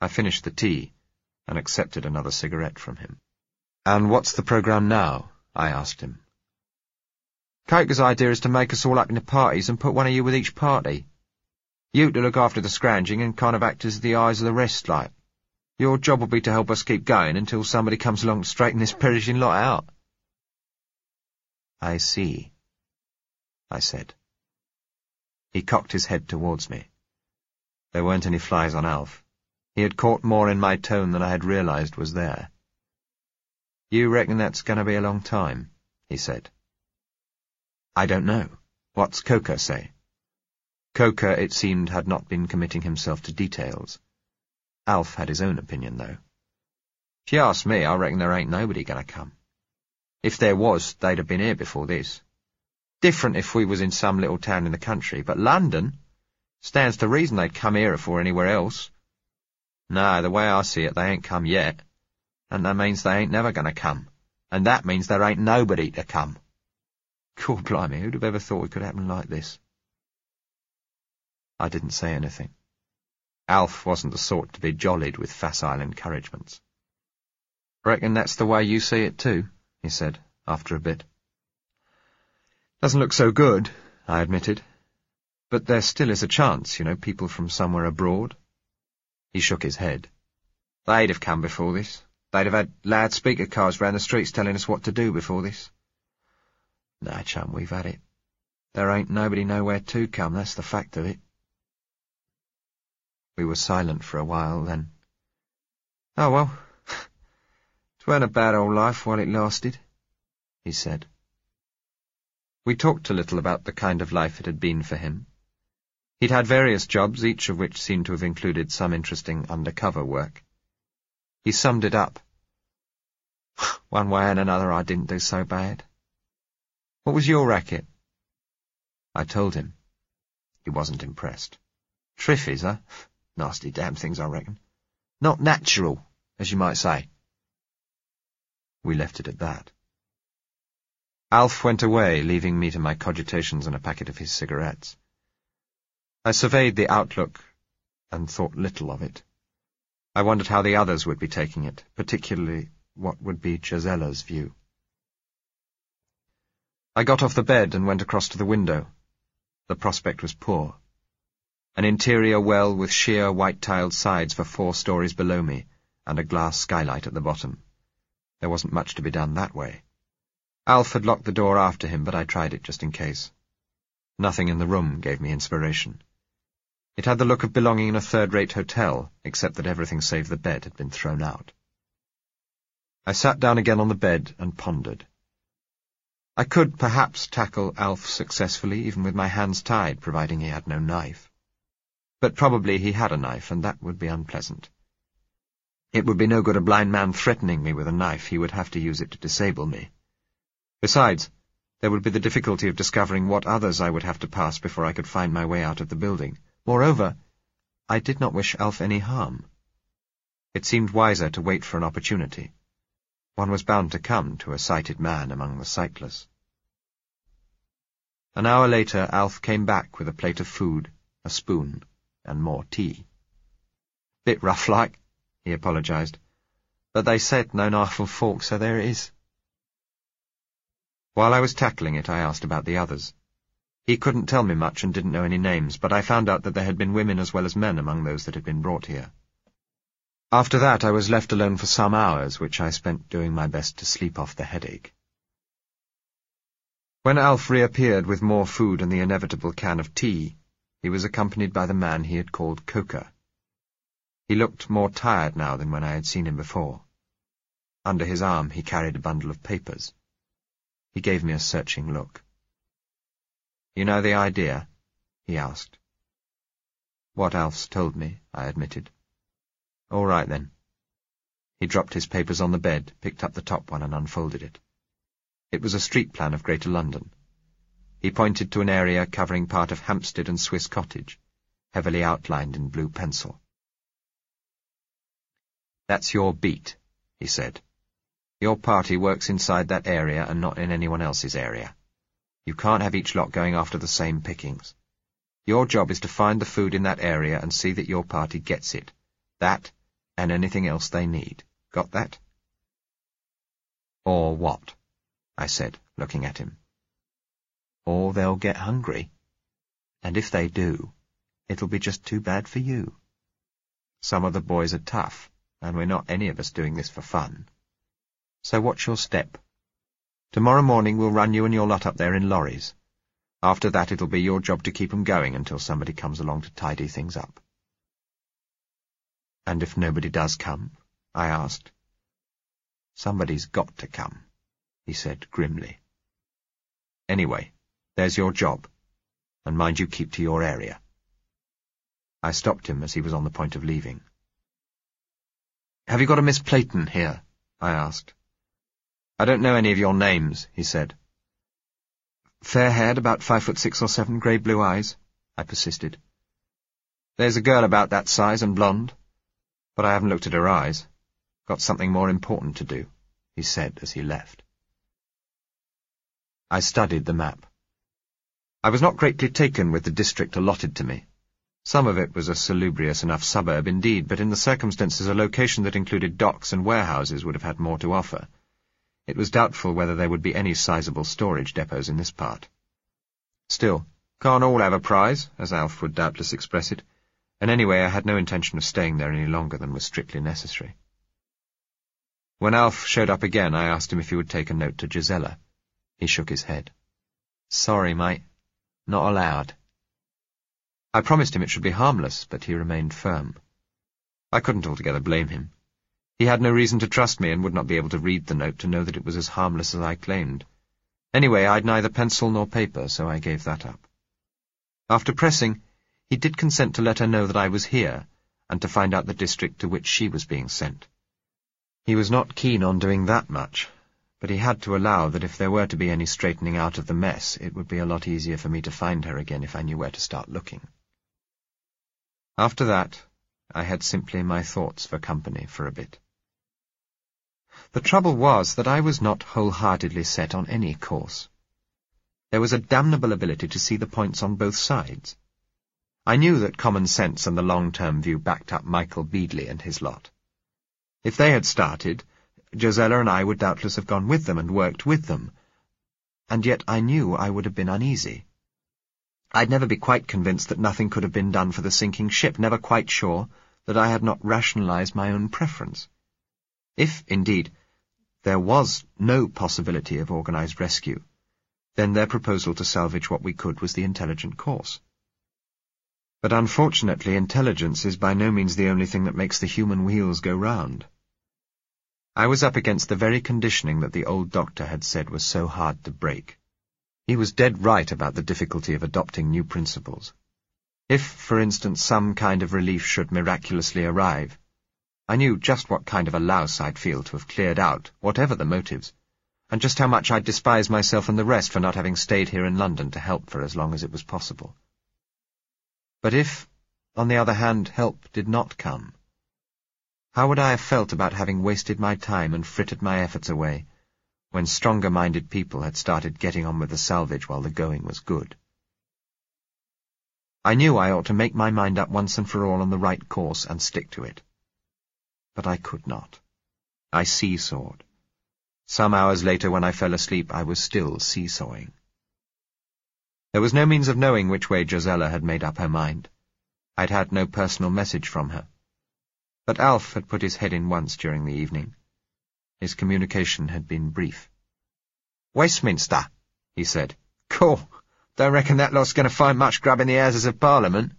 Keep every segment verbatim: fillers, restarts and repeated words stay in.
I finished the tea and accepted another cigarette from him. "And what's the programme now?" I asked him. Coker's idea is to make us all up into parties and put one of you with each party. You to look after the scrounging and kind of act as the eyes of the rest, like. Your job will be to help us keep going until somebody comes along to straighten this perishing lot out." "I see," I said. He cocked his head towards me. There weren't any flies on Alf. He had caught more in my tone than I had realized was there. "You reckon that's going to be a long time?" he said. "I don't know. What's Coker say?" Coker, it seemed, had not been committing himself to details. Alf had his own opinion, though. "If you ask me, I reckon there ain't nobody going to come. If there was, they'd have been here before this. Different if we was in some little town in the country, but London stands to reason they'd come here afore anywhere else. No, the way I see it, they ain't come yet, and that means they ain't never going to come, and that means there ain't nobody to come. God blimey, who'd have ever thought it could happen like this?" I didn't say anything. Alf wasn't the sort to be jollied with facile encouragements. "Reckon that's the way you see it too," he said, after a bit. "Doesn't look so good," I admitted. "But there still is a chance, you know, people from somewhere abroad." He shook his head. "They'd have come before this. They'd have had loudspeaker cars round the streets telling us what to do before this. No, chum, we've had it. There ain't nobody nowhere to come, that's the fact of it." We were silent for a while, then. "Oh, well, t'weren't a bad old life while it lasted," he said. We talked a little about the kind of life it had been for him. He'd had various jobs, each of which seemed to have included some interesting undercover work. He summed it up. "One way and another I didn't do so bad. What was your racket?" I told him. He wasn't impressed. "Triffies, huh? Nasty damn things, I reckon. Not natural, as you might say." We left it at that. Alf went away, leaving me to my cogitations and a packet of his cigarettes. I surveyed the outlook and thought little of it. I wondered how the others would be taking it, particularly what would be Gisella's view. I got off the bed and went across to the window. The prospect was poor. An interior well with sheer white-tiled sides for four stories below me, and a glass skylight at the bottom. There wasn't much to be done that way. Alf had locked the door after him, but I tried it just in case. Nothing in the room gave me inspiration. It had the look of belonging in a third-rate hotel, except that everything save the bed had been thrown out. I sat down again on the bed and pondered. I could perhaps tackle Alf successfully, even with my hands tied, providing he had no knife. But probably he had a knife, and that would be unpleasant. It would be no good a blind man threatening me with a knife. He would have to use it to disable me. Besides, there would be the difficulty of discovering what others I would have to pass before I could find my way out of the building. Moreover, I did not wish Alf any harm. It seemed wiser to wait for an opportunity. One was bound to come to a sighted man among the sightless. An hour later, Alf came back with a plate of food, a spoon, and more tea. "Bit rough-like," he apologized. "But they said no knife and fork, so there it is." While I was tackling it, I asked about the others. He couldn't tell me much and didn't know any names, but I found out that there had been women as well as men among those that had been brought here. After that, I was left alone for some hours, which I spent doing my best to sleep off the headache. When Alf reappeared with more food and the inevitable can of tea, he was accompanied by the man he had called Coker. He looked more tired now than when I had seen him before. Under his arm he carried a bundle of papers. He gave me a searching look. "You know the idea?" he asked. "What Alf's told me," I admitted. "All right, then." He dropped his papers on the bed, picked up the top one and unfolded it. It was a street plan of Greater London. He pointed to an area covering part of Hampstead and Swiss Cottage, heavily outlined in blue pencil. "That's your beat," he said. "Your party works inside that area and not in anyone else's area. You can't have each lot going after the same pickings. Your job is to find the food in that area and see that your party gets it. That and anything else they need. Got that? Or what? I said, looking at him. Or they'll get hungry. And if they do, it'll be just too bad for you. Some of the boys are tough, and we're not any of us doing this for fun. So watch your step. Tomorrow morning we'll run you and your lot up there in lorries. After that it'll be your job to keep 'em going until somebody comes along to tidy things up. And if nobody does come? I asked. Somebody's got to come, he said grimly. Anyway, there's your job, and mind you keep to your area. I stopped him as he was on the point of leaving. Have you got a Miss Playton here? I asked. I don't know any of your names, he said. Fair-haired, about five foot six or seven, grey-blue eyes, I persisted. There's a girl about that size and blonde, but I haven't looked at her eyes. Got something more important to do, he said as he left. I studied the map. I was not greatly taken with the district allotted to me. Some of it was a salubrious enough suburb indeed, but in the circumstances a location that included docks and warehouses would have had more to offer. It was doubtful whether there would be any sizable storage depots in this part. Still, can't all have a prize, as Alf would doubtless express it, and anyway I had no intention of staying there any longer than was strictly necessary. When Alf showed up again, I asked him if he would take a note to Gisela. He shook his head. Sorry, mate. Not allowed. I promised him it should be harmless, but he remained firm. I couldn't altogether blame him. He had no reason to trust me and would not be able to read the note to know that it was as harmless as I claimed. Anyway, I'd neither pencil nor paper, so I gave that up. After pressing, he did consent to let her know that I was here, and to find out the district to which she was being sent. He was not keen on doing that much, but he had to allow that if there were to be any straightening out of the mess, it would be a lot easier for me to find her again if I knew where to start looking. After that, I had simply my thoughts for company for a bit. The trouble was that I was not wholeheartedly set on any course. There was a damnable ability to see the points on both sides. I knew that common sense and the long-term view backed up Michael Beadley and his lot. If they had started, Gisela and I would doubtless have gone with them and worked with them, and yet I knew I would have been uneasy. I'd never be quite convinced that nothing could have been done for the sinking ship, never quite sure that I had not rationalized my own preference. If, indeed, there was no possibility of organized rescue, then their proposal to salvage what we could was the intelligent course. But unfortunately, intelligence is by no means the only thing that makes the human wheels go round. I was up against the very conditioning that the old doctor had said was so hard to break. He was dead right about the difficulty of adopting new principles. If, for instance, some kind of relief should miraculously arrive, I knew just what kind of a louse I'd feel to have cleared out, whatever the motives, and just how much I'd despise myself and the rest for not having stayed here in London to help for as long as it was possible. But if, on the other hand, help did not come, how would I have felt about having wasted my time and frittered my efforts away, when stronger-minded people had started getting on with the salvage while the going was good? I knew I ought to make my mind up once and for all on the right course and stick to it. But I could not. I seesawed. Some hours later, when I fell asleep, I was still seesawing. There was no means of knowing which way Gisela had made up her mind. I'd had no personal message from her. But Alf had put his head in once during the evening. His communication had been brief. "Westminster," he said. "Cool. Don't reckon that lot's going to find much grub in the Houses of Parliament."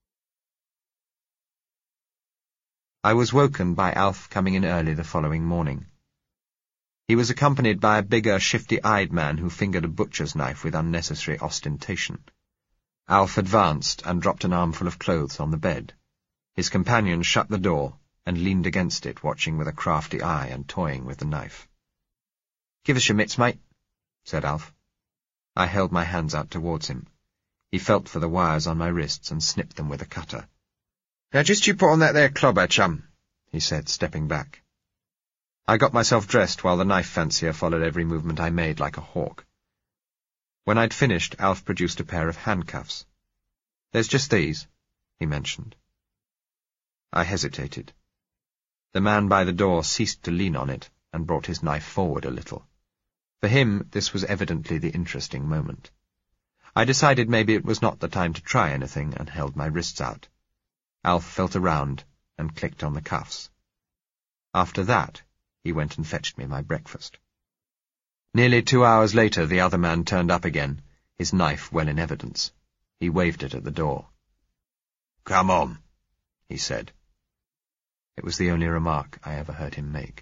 I was woken by Alf coming in early the following morning. He was accompanied by a bigger, shifty-eyed man who fingered a butcher's knife with unnecessary ostentation. Alf advanced and dropped an armful of clothes on the bed. His companion shut the door and leaned against it, watching with a crafty eye and toying with the knife. "Give us your mitts, mate," said Alf. I held my hands out towards him. He felt for the wires on my wrists and snipped them with a cutter. "Now just you put on that there clobber, chum," he said, stepping back. I got myself dressed while the knife fancier followed every movement I made like a hawk. When I'd finished, Alf produced a pair of handcuffs. "There's just these," he mentioned. I hesitated. The man by the door ceased to lean on it and brought his knife forward a little. For him, this was evidently the interesting moment. I decided maybe it was not the time to try anything and held my wrists out. Alf felt around and clicked on the cuffs. After that, he went and fetched me my breakfast. Nearly two hours later, the other man turned up again, his knife well in evidence. He waved it at the door. "Come on," he said. It was the only remark I ever heard him make.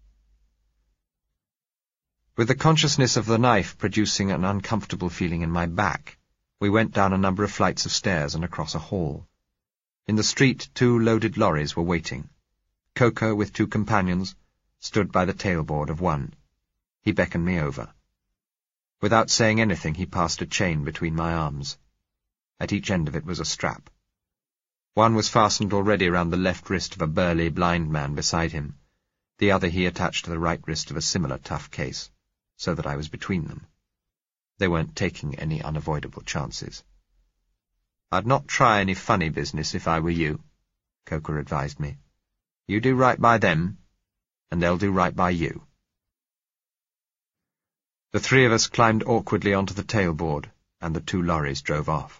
With the consciousness of the knife producing an uncomfortable feeling in my back, we went down a number of flights of stairs and across a hall. In the street, two loaded lorries were waiting. Coker, with two companions, stood by the tailboard of one. He beckoned me over. Without saying anything, he passed a chain between my arms. At each end of it was a strap. One was fastened already around the left wrist of a burly blind man beside him. The other he attached to the right wrist of a similar tough case, so that I was between them. They weren't taking any unavoidable chances. "I'd not try any funny business if I were you," Coker advised me. "You do right by them, and they'll do right by you." The three of us climbed awkwardly onto the tailboard, and the two lorries drove off.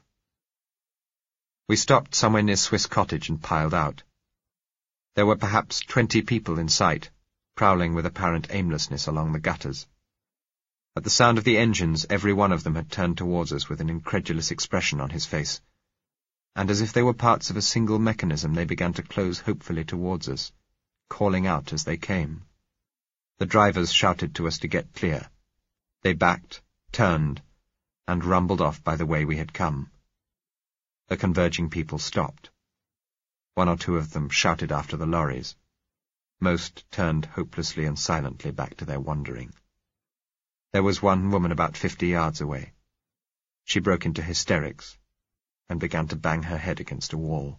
We stopped somewhere near Swiss Cottage and piled out. There were perhaps twenty people in sight, prowling with apparent aimlessness along the gutters. At the sound of the engines, every one of them had turned towards us with an incredulous expression on his face, and as if they were parts of a single mechanism, they began to close hopefully towards us, calling out as they came. The drivers shouted to us to get clear. They backed, turned, and rumbled off by the way we had come. The converging people stopped. One or two of them shouted after the lorries. Most turned hopelessly and silently back to their wandering. There was one woman about fifty yards away. She broke into hysterics and began to bang her head against a wall.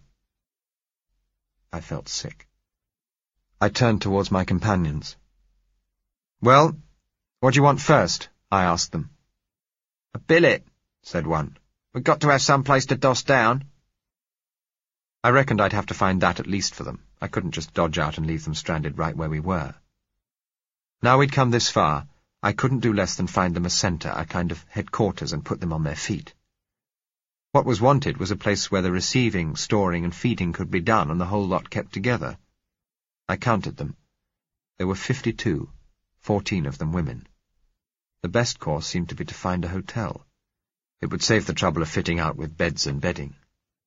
I felt sick. I turned towards my companions. "Well, what do you want first?" I asked them. "A billet," said one. "We've got to have some place to doss down." I reckoned I'd have to find that at least for them. I couldn't just dodge out and leave them stranded right where we were. Now we'd come this far, I couldn't do less than find them a centre, a kind of headquarters, and put them on their feet. What was wanted was a place where the receiving, storing, and feeding could be done, and the whole lot kept together. I counted them. There were fifty-two, fourteen of them women. The best course seemed to be to find a hotel. It would save the trouble of fitting out with beds and bedding.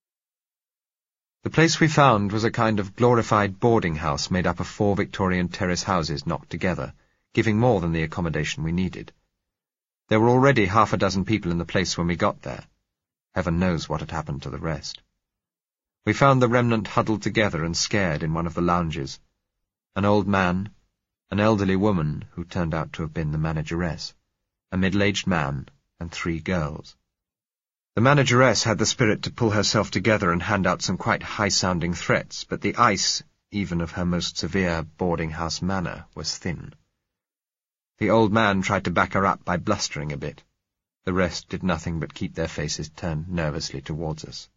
The place we found was a kind of glorified boarding house made up of four Victorian terrace houses knocked together, giving more than the accommodation we needed. There were already half a dozen people in the place when we got there. Heaven knows what had happened to the rest. We found the remnant huddled together and scared in one of the lounges. An old man, an elderly woman who turned out to have been the manageress, a middle-aged man, and three girls. The manageress had the spirit to pull herself together and hand out some quite high-sounding threats, but the ice, even of her most severe boarding-house manner, was thin. The old man tried to back her up by blustering a bit. The rest did nothing but keep their faces turned nervously towards us.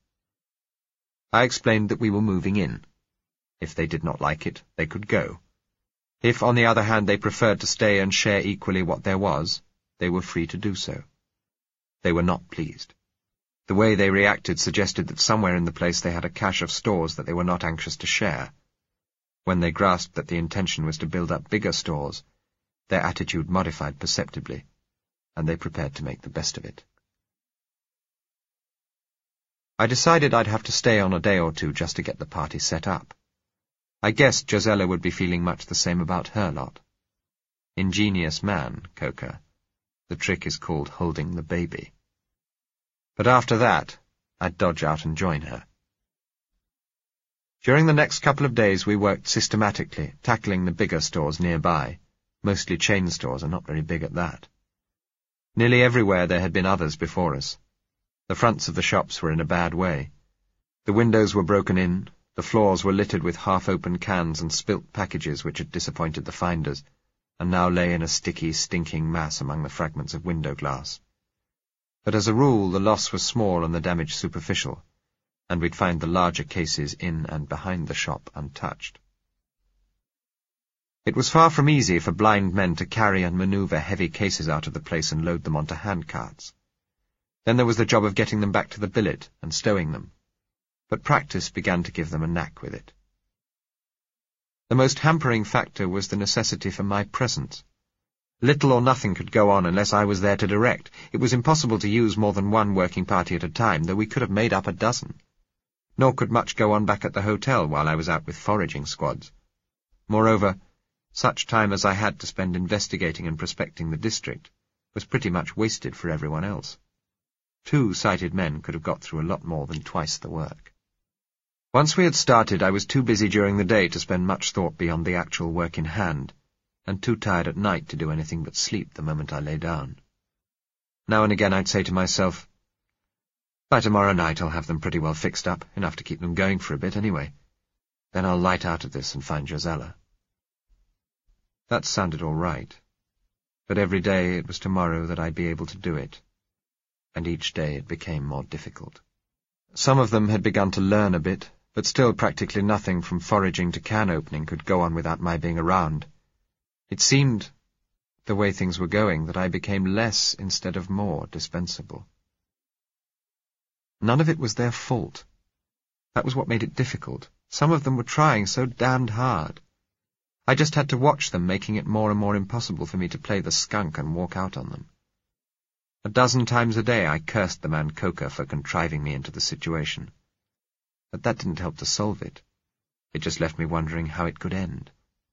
I explained that we were moving in. If they did not like it, they could go. If, on the other hand, they preferred to stay and share equally what there was, they were free to do so. They were not pleased. The way they reacted suggested that somewhere in the place they had a cache of stores that they were not anxious to share. When they grasped that the intention was to build up bigger stores, their attitude modified perceptibly, and they prepared to make the best of it. I decided I'd have to stay on a day or two just to get the party set up. I guessed Josella would be feeling much the same about her lot. Ingenious man, Coker. The trick is called holding the baby. But after that, I'd dodge out and join her. During the next couple of days we worked systematically, tackling the bigger stores nearby. Mostly chain stores and not very big at that. Nearly everywhere there had been others before us. The fronts of the shops were in a bad way. The windows were broken in, the floors were littered with half-open cans and spilt packages which had disappointed the finders, and now lay in a sticky, stinking mass among the fragments of window glass. But as a rule the loss was small and the damage superficial, and we'd find the larger cases in and behind the shop untouched. It was far from easy for blind men to carry and manoeuvre heavy cases out of the place and load them onto handcarts. Then there was the job of getting them back to the billet and stowing them, but practice began to give them a knack with it. The most hampering factor was the necessity for my presence. Little or nothing could go on unless I was there to direct. It was impossible to use more than one working party at a time, though we could have made up a dozen. Nor could much go on back at the hotel while I was out with foraging squads. Moreover, such time as I had to spend investigating and prospecting the district was pretty much wasted for everyone else. Two sighted men could have got through a lot more than twice the work. Once we had started, I was too busy during the day to spend much thought beyond the actual work in hand, and too tired at night to do anything but sleep the moment I lay down. Now and again I'd say to myself, by tomorrow night I'll have them pretty well fixed up, enough to keep them going for a bit anyway. Then I'll light out of this and find Josella. That sounded all right, but every day it was tomorrow that I'd be able to do it, and each day it became more difficult. Some of them had begun to learn a bit, but still practically nothing from foraging to can opening could go on without my being around. It seemed, the way things were going, that I became less instead of more dispensable. None of it was their fault. That was what made it difficult. Some of them were trying so damned hard. I just had to watch them, making it more and more impossible for me to play the skunk and walk out on them. A dozen times a day I cursed the man Coker for contriving me into the situation. But that didn't help to solve it. It just left me wondering how it could end.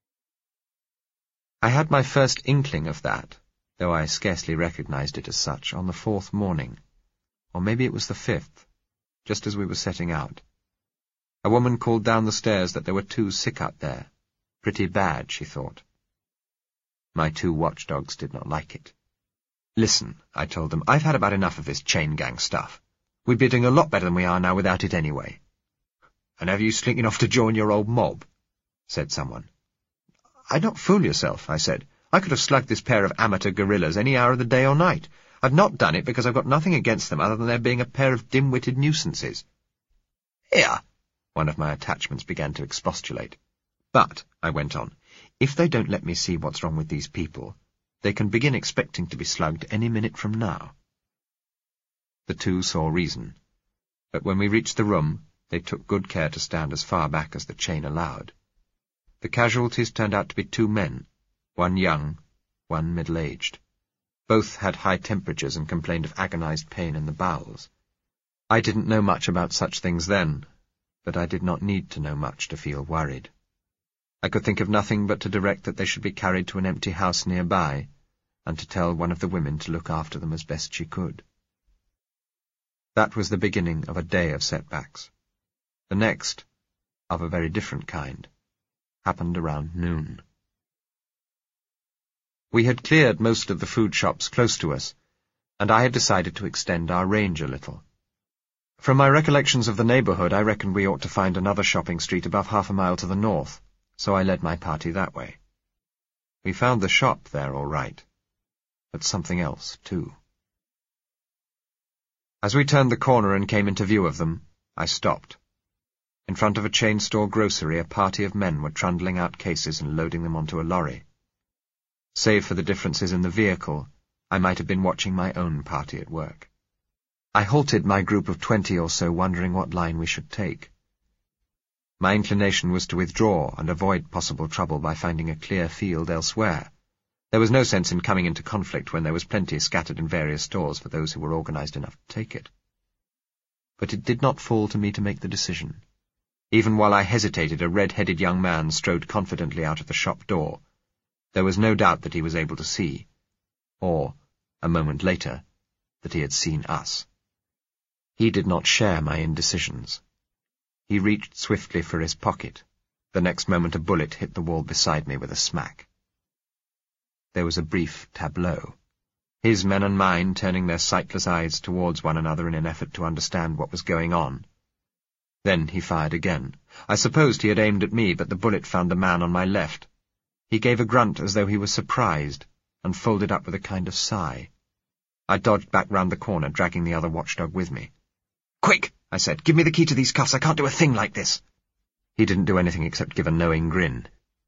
I had my first inkling of that, though I scarcely recognized it as such, on the fourth morning, or maybe it was the fifth, just as we were setting out. A woman called down the stairs that there were two sick out there. Pretty bad, she thought. My two watchdogs did not like it. Listen, I told them, I've had about enough of this chain gang stuff. We'd be doing a lot better than we are now without it anyway. And have you slinking off to join your old mob? Said someone. I'd not fool yourself, I said. I could have slugged this pair of amateur guerrillas any hour of the day or night. I've not done it because I've got nothing against them other than their being a pair of dim-witted nuisances. Here, one of my attachments began to expostulate. But, I went on, if they don't let me see what's wrong with these people, they can begin expecting to be slugged any minute from now. The two saw reason, but when we reached the room, they took good care to stand as far back as the chain allowed. The casualties turned out to be two men, one young, one middle-aged. Both had high temperatures and complained of agonized pain in the bowels. I didn't know much about such things then, but I did not need to know much to feel worried. I could think of nothing but to direct that they should be carried to an empty house nearby, and to tell one of the women to look after them as best she could. That was the beginning of a day of setbacks. The next, of a very different kind, happened around noon. We had cleared most of the food shops close to us, and I had decided to extend our range a little. From my recollections of the neighbourhood, I reckoned we ought to find another shopping street above half a mile to the north, so I led my party that way. We found the shop there all right, but something else, too. As we turned the corner and came into view of them, I stopped. In front of a chain-store grocery, a party of men were trundling out cases and loading them onto a lorry. Save for the differences in the vehicle, I might have been watching my own party at work. I halted my group of twenty or so, wondering what line we should take. My inclination was to withdraw and avoid possible trouble by finding a clear field elsewhere. There was no sense in coming into conflict when there was plenty scattered in various stores for those who were organized enough to take it. But it did not fall to me to make the decision. Even while I hesitated, a red-headed young man strode confidently out of the shop door. There was no doubt that he was able to see, or, a moment later, that he had seen us. He did not share my indecisions. He reached swiftly for his pocket. The next moment a bullet hit the wall beside me with a smack. There was a brief tableau, his men and mine turning their sightless eyes towards one another in an effort to understand what was going on. Then he fired again. I supposed he had aimed at me, but the bullet found the man on my left. He gave a grunt as though he was surprised, and folded up with a kind of sigh. I dodged back round the corner, dragging the other watchdog with me. "Quick!" I said. "Give me the key to these cuffs. I can't do a thing like this." He didn't do anything except give a knowing grin.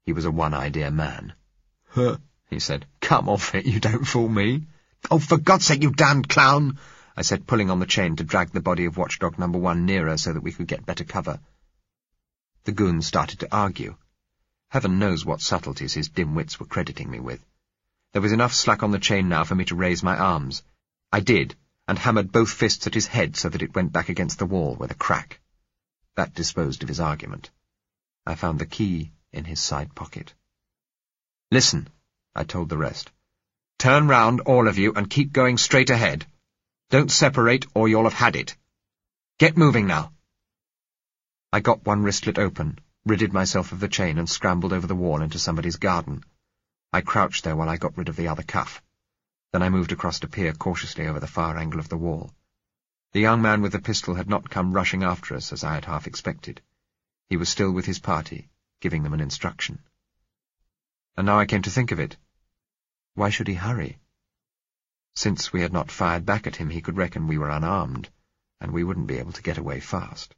He was a one-idea man. "Huh," he said. "Come off it, you don't fool me." "Oh, for God's sake, you damned clown," I said, pulling on the chain to drag the body of watchdog number one nearer so that we could get better cover. The goons started to argue. Heaven knows what subtleties his dim wits were crediting me with. There was enough slack on the chain now for me to raise my arms. I did, and hammered both fists at his head so that it went back against the wall with a crack. That disposed of his argument. I found the key in his side pocket. "Listen," I told the rest. "Turn round, all of you, and keep going straight ahead. Don't separate, or you'll have had it. Get moving now." I got one wristlet open, ridded myself of the chain, and scrambled over the wall into somebody's garden. I crouched there while I got rid of the other cuff. Then I moved across to peer cautiously over the far angle of the wall. The young man with the pistol had not come rushing after us, as I had half expected. He was still with his party, giving them an instruction. And now I came to think of it. Why should he hurry? Since we had not fired back at him, he could reckon we were unarmed, and we wouldn't be able to get away fast.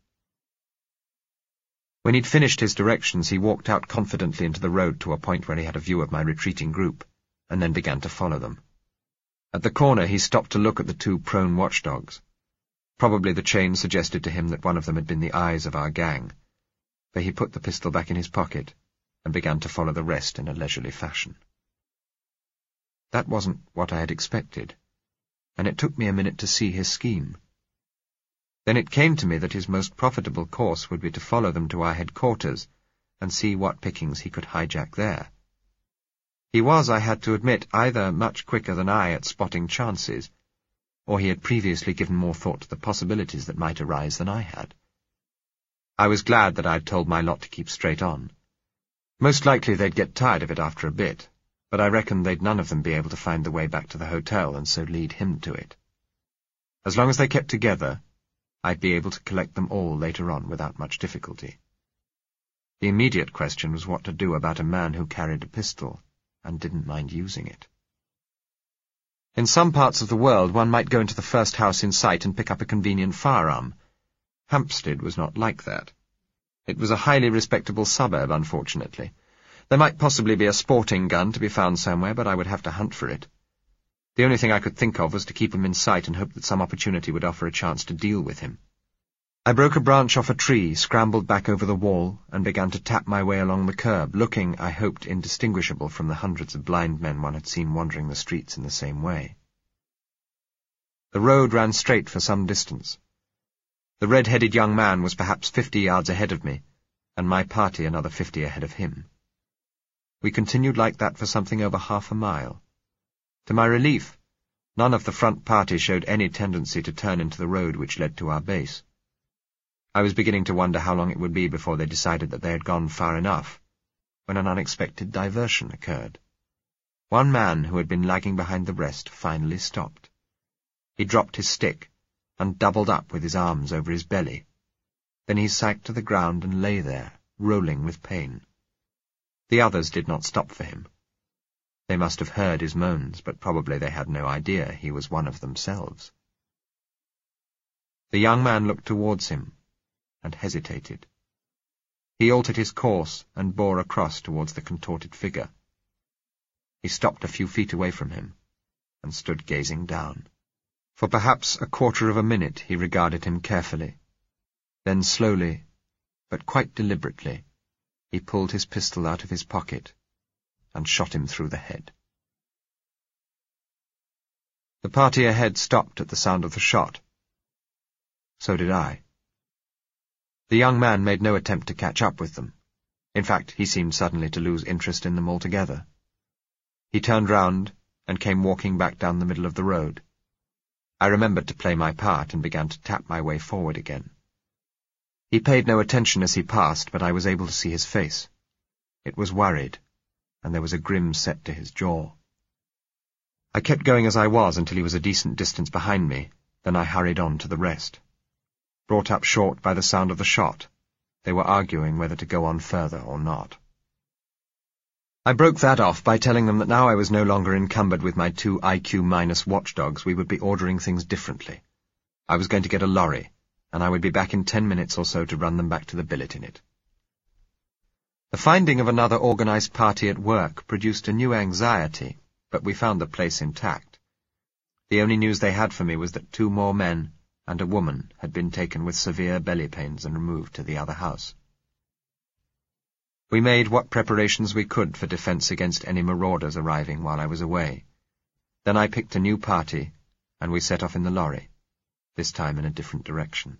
When he'd finished his directions, he walked out confidently into the road to a point where he had a view of my retreating group, and then began to follow them. At the corner, he stopped to look at the two prone watchdogs. Probably the chain suggested to him that one of them had been the eyes of our gang, for he put the pistol back in his pocket and began to follow the rest in a leisurely fashion. That wasn't what I had expected, and it took me a minute to see his scheme. Then it came to me that his most profitable course would be to follow them to our headquarters and see what pickings he could hijack there. He was, I had to admit, either much quicker than I at spotting chances, or he had previously given more thought to the possibilities that might arise than I had. I was glad that I'd told my lot to keep straight on. Most likely they'd get tired of it after a bit, but I reckoned they'd none of them be able to find the way back to the hotel and so lead him to it. As long as they kept together, I'd be able to collect them all later on without much difficulty. The immediate question was what to do about a man who carried a pistol and didn't mind using it. In some parts of the world, one might go into the first house in sight and pick up a convenient firearm. Hampstead was not like that. It was a highly respectable suburb, unfortunately. There might possibly be a sporting gun to be found somewhere, but I would have to hunt for it. The only thing I could think of was to keep him in sight and hope that some opportunity would offer a chance to deal with him. I broke a branch off a tree, scrambled back over the wall, and began to tap my way along the curb, looking, I hoped, indistinguishable from the hundreds of blind men one had seen wandering the streets in the same way. The road ran straight for some distance. The red-headed young man was perhaps fifty yards ahead of me, and my party another fifty ahead of him. We continued like that for something over half a mile. To my relief, none of the front party showed any tendency to turn into the road which led to our base. I was beginning to wonder how long it would be before they decided that they had gone far enough, when an unexpected diversion occurred. One man who had been lagging behind the rest finally stopped. He dropped his stick and doubled up with his arms over his belly. Then he sank to the ground and lay there, rolling with pain. The others did not stop for him. They must have heard his moans, but probably they had no idea he was one of themselves. The young man looked towards him and hesitated. He altered his course and bore across towards the contorted figure. He stopped a few feet away from him and stood gazing down. For perhaps a quarter of a minute he regarded him carefully. Then slowly, but quite deliberately, he pulled his pistol out of his pocket and shot him through the head. The party ahead stopped at the sound of the shot. So did I. The young man made no attempt to catch up with them. In fact, he seemed suddenly to lose interest in them altogether. He turned round and came walking back down the middle of the road. I remembered to play my part and began to tap my way forward again. He paid no attention as he passed, but I was able to see his face. It was worried, and there was a grim set to his jaw. I kept going as I was until he was a decent distance behind me, then I hurried on to the rest. Brought up short by the sound of the shot, they were arguing whether to go on further or not. I broke that off by telling them that now I was no longer encumbered with my two I Q-minus watchdogs, we would be ordering things differently. I was going to get a lorry, and I would be back in ten minutes or so to run them back to the billet in it. The finding of another organised party at work produced a new anxiety, but we found the place intact. The only news they had for me was that two more men and a woman had been taken with severe belly pains and removed to the other house. We made what preparations we could for defence against any marauders arriving while I was away. Then I picked a new party, and we set off in the lorry, this time in a different direction.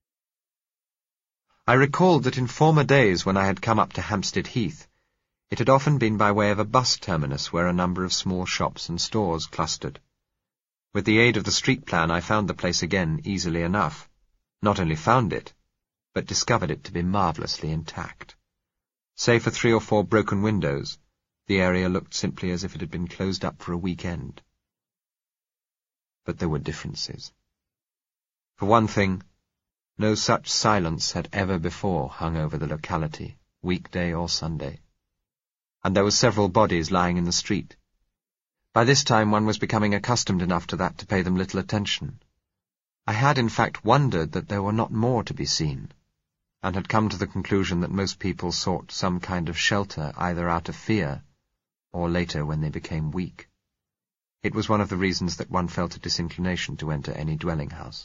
I recalled that in former days when I had come up to Hampstead Heath, it had often been by way of a bus terminus where a number of small shops and stores clustered. With the aid of the street plan, I found the place again easily enough. Not only found it, but discovered it to be marvellously intact. Save for three or four broken windows, the area looked simply as if it had been closed up for a weekend. But there were differences. For one thing, no such silence had ever before hung over the locality, weekday or Sunday. And there were several bodies lying in the street. By this time one was becoming accustomed enough to that to pay them little attention. I had in fact wondered that there were not more to be seen, and had come to the conclusion that most people sought some kind of shelter either out of fear, or later when they became weak. It was one of the reasons that one felt a disinclination to enter any dwelling house.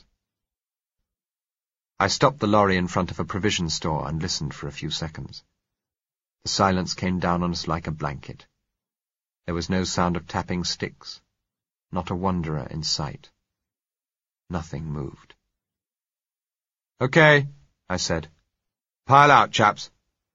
I stopped the lorry in front of a provision store and listened for a few seconds. The silence came down on us like a blanket. There was no sound of tapping sticks, not a wanderer in sight. Nothing moved. "Okay," I said. "Pile out, chaps."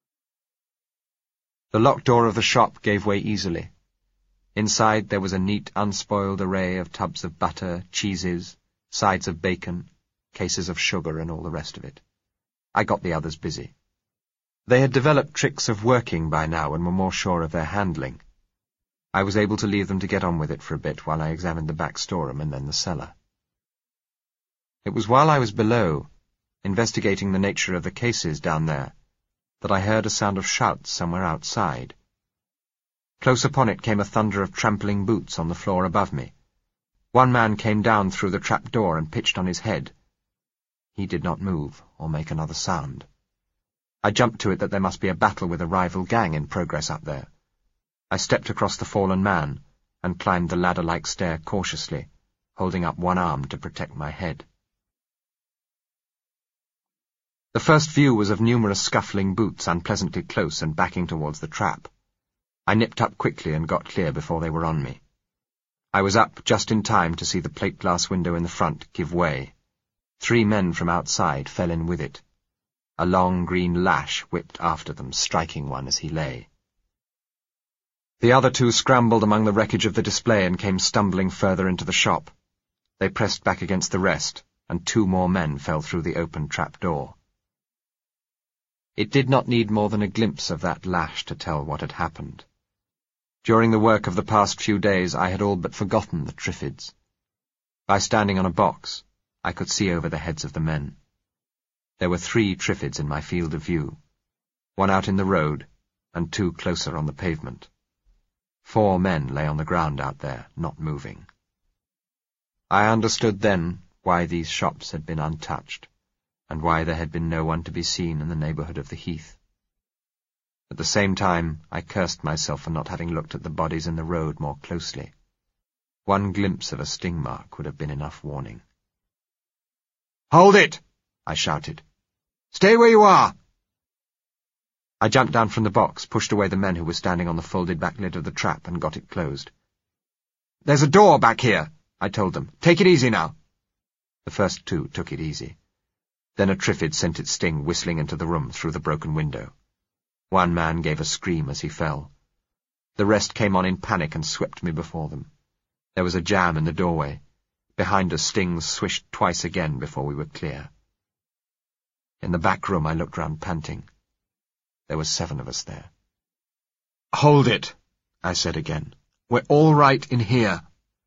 The locked door of the shop gave way easily. Inside there was a neat, unspoiled array of tubs of butter, cheeses, sides of bacon, cases of sugar, and all the rest of it. I got the others busy. They had developed tricks of working by now and were more sure of their handling. I was able to leave them to get on with it for a bit while I examined the back storeroom and then the cellar. It was while I was below, investigating the nature of the cases down there, that I heard a sound of shouts somewhere outside. Close upon it came a thunder of trampling boots on the floor above me. One man came down through the trap door and pitched on his head. He did not move or make another sound. I jumped to it that there must be a battle with a rival gang in progress up there. I stepped across the fallen man and climbed the ladder-like stair cautiously, holding up one arm to protect my head. The first view was of numerous scuffling boots unpleasantly close and backing towards the trap. I nipped up quickly and got clear before they were on me. I was up just in time to see the plate-glass window in the front give way. Three men from outside fell in with it. A long green lash whipped after them, striking one as he lay. The other two scrambled among the wreckage of the display and came stumbling further into the shop. They pressed back against the rest, and two more men fell through the open trap door. It did not need more than a glimpse of that lash to tell what had happened. During the work of the past few days I had all but forgotten the Triffids. By standing on a box, I could see over the heads of the men. There were three Triffids in my field of view, one out in the road, and two closer on the pavement. Four men lay on the ground out there, not moving. I understood then why these shops had been untouched, and why there had been no one to be seen in the neighbourhood of the heath. At the same time, I cursed myself for not having looked at the bodies in the road more closely. One glimpse of a sting mark would have been enough warning. "Hold it!" I shouted. "Stay where you are!" I jumped down from the box, pushed away the men who were standing on the folded-back lid of the trap, and got it closed. "There's a door back here," I told them. "Take it easy now." The first two took it easy. Then a Triffid sent its sting whistling into the room through the broken window. One man gave a scream as he fell. The rest came on in panic and swept me before them. There was a jam in the doorway. Behind us, stings swished twice again before we were clear. In the back room, I looked round panting. There were seven of us there. "Hold it," I said again. "We're all right in here."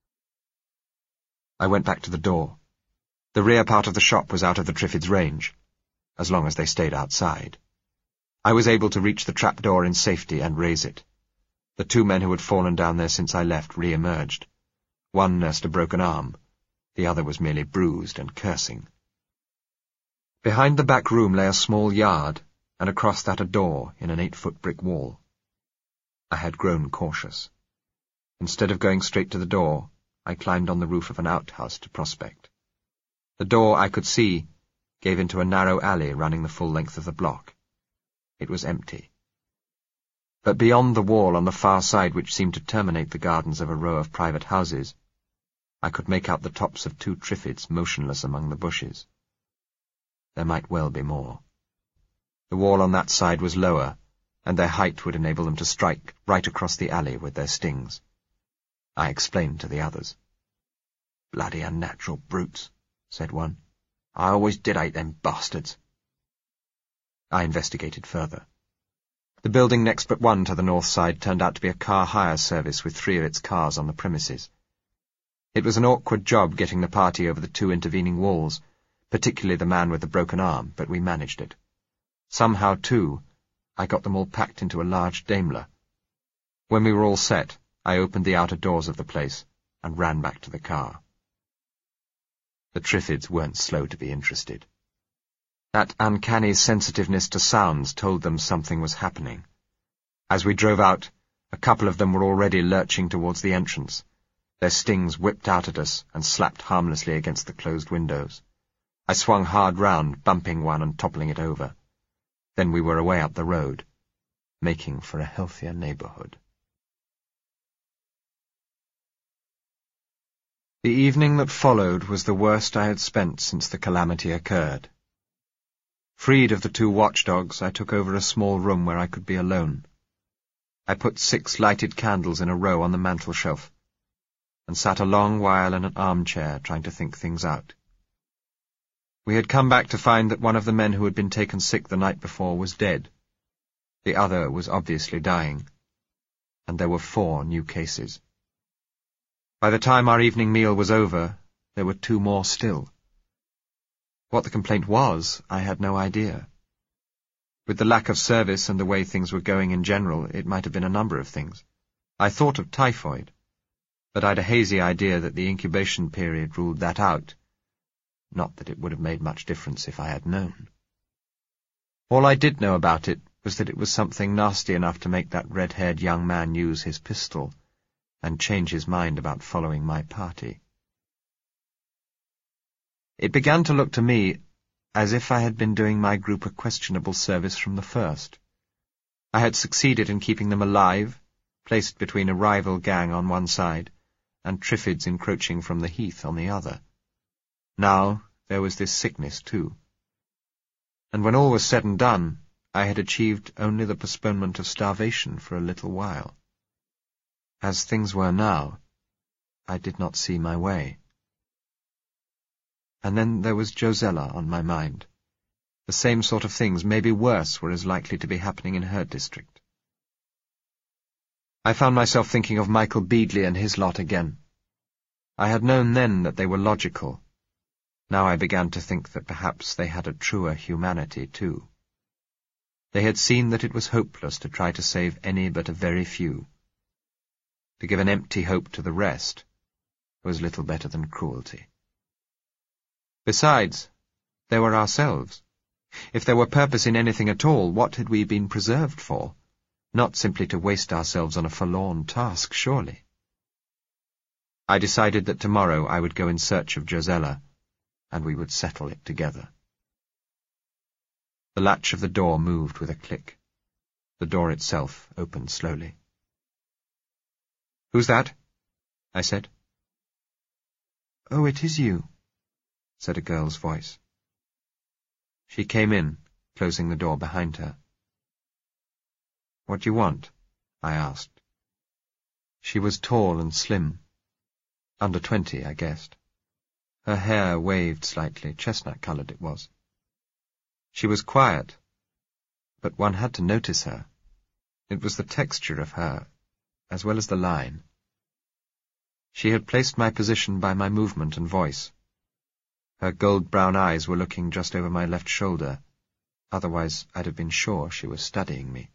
I went back to the door. The rear part of the shop was out of the Triffids' range, as long as they stayed outside. I was able to reach the trapdoor in safety and raise it. The two men who had fallen down there since I left re-emerged. One nursed a broken arm. The other was merely bruised and cursing. Behind the back room lay a small yard, and across that a door in an eight-foot brick wall. I had grown cautious. Instead of going straight to the door, I climbed on the roof of an outhouse to prospect. The door, I could see, gave into a narrow alley running the full length of the block. It was empty. But beyond the wall on the far side, which seemed to terminate the gardens of a row of private houses, I could make out the tops of two triffids motionless among the bushes. There might well be more. The wall on that side was lower, and their height would enable them to strike right across the alley with their stings. I explained to the others. "Bloody unnatural brutes," said one. "I always did hate them bastards." I investigated further. The building next but one to the north side turned out to be a car hire service with three of its cars on the premises. It was an awkward job getting the party over the two intervening walls, particularly the man with the broken arm, but we managed it. Somehow, too, I got them all packed into a large Daimler. When we were all set, I opened the outer doors of the place and ran back to the car. The Triffids weren't slow to be interested. That uncanny sensitiveness to sounds told them something was happening. As we drove out, a couple of them were already lurching towards the entrance. Their stings whipped out at us and slapped harmlessly against the closed windows. I swung hard round, bumping one and toppling it over. Then we were away up the road, making for a healthier neighbourhood. The evening that followed was the worst I had spent since the calamity occurred. Freed of the two watchdogs, I took over a small room where I could be alone. I put six lighted candles in a row on the mantel-shelf, and sat a long while in an armchair trying to think things out. We had come back to find that one of the men who had been taken sick the night before was dead. The other was obviously dying, and there were four new cases. By the time our evening meal was over, there were two more still. What the complaint was, I had no idea. With the lack of service and the way things were going in general, it might have been a number of things. I thought of typhoid, but I'd a hazy idea that the incubation period ruled that out. Not that it would have made much difference if I had known. All I did know about it was that it was something nasty enough to make that red-haired young man use his pistol and change his mind about following my party. It began to look to me as if I had been doing my group a questionable service from the first. I had succeeded in keeping them alive, placed between a rival gang on one side, and Triffids encroaching from the heath on the other. Now there was this sickness too. And when all was said and done, I had achieved only the postponement of starvation for a little while. As things were now, I did not see my way. And then there was Josella on my mind. The same sort of things, maybe worse, were as likely to be happening in her district. I found myself thinking of Michael Beadley and his lot again. I had known then that they were logical. Now I began to think that perhaps they had a truer humanity too. They had seen that it was hopeless to try to save any but a very few. To give an empty hope to the rest was little better than cruelty. Besides, there were ourselves. If there were purpose in anything at all, what had we been preserved for? Not simply to waste ourselves on a forlorn task, surely. I decided that tomorrow I would go in search of Josella, and we would settle it together. The latch of the door moved with a click. The door itself opened slowly. "Who's that?" I said. "Oh, it is you," said a girl's voice. She came in, closing the door behind her. "What do you want?" I asked. She was tall and slim. Under twenty, I guessed. Her hair waved slightly, chestnut-coloured it was. She was quiet, but one had to notice her. It was the texture of her, as well as the line. She had placed my position by my movement and voice. Her gold-brown eyes were looking just over my left shoulder. Otherwise, I'd have been sure she was studying me.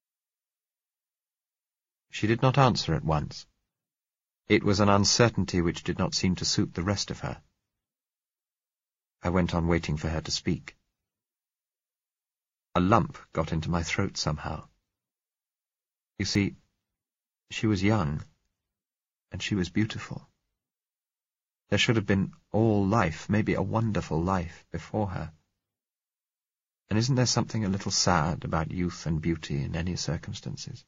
She did not answer at once. It was an uncertainty which did not seem to suit the rest of her. I went on waiting for her to speak. A lump got into my throat somehow. You see, she was young, and she was beautiful. There should have been all life, maybe a wonderful life, before her. And isn't there something a little sad about youth and beauty in any circumstances?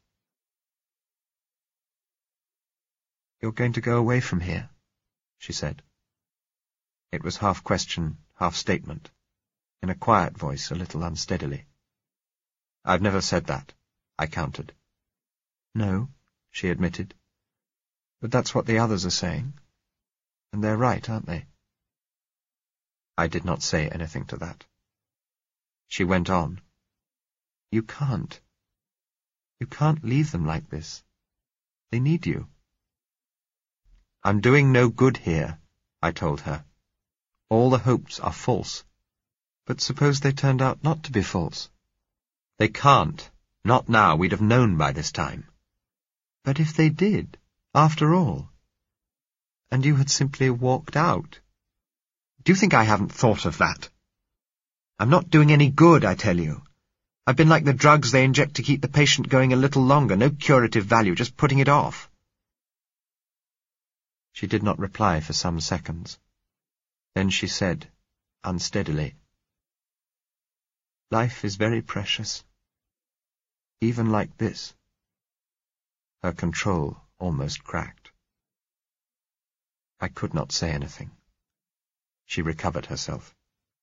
"You're going to go away from here?" she said. It was half question, half statement, in a quiet voice, a little unsteadily. "I've never said that," I countered. "No," she admitted. "But that's what the others are saying. And they're right, aren't they?" I did not say anything to that. She went on. "You can't. You can't leave them like this. They need you." "I'm doing no good here," I told her. "All the hopes are false." "But suppose they turned out not to be false?" "They can't. Not now. We'd have known by this time." "But if they did, after all, and you had simply walked out?" "Do you think I haven't thought of that? I'm not doing any good, I tell you. I've been like the drugs they inject to keep the patient going a little longer. No curative value, just putting it off." She did not reply for some seconds. Then she said, unsteadily, "Life is very precious. Even like this." Her control almost cracked. I could not say anything. She recovered herself.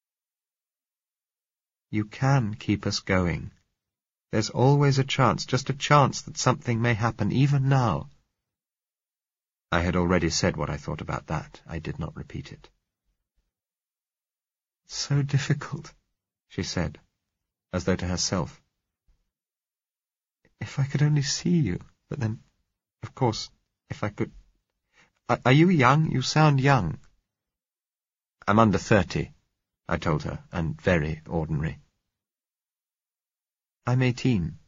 "You can keep us going. There's always a chance, just a chance that something may happen, even now." I had already said what I thought about that. I did not repeat it. "It's so difficult," she said, as though to herself. "If I could only see you, but then, of course, if I could... Are, are you young? You sound young." "I'm under thirty," I told her, "and very ordinary." "I'm eighteen."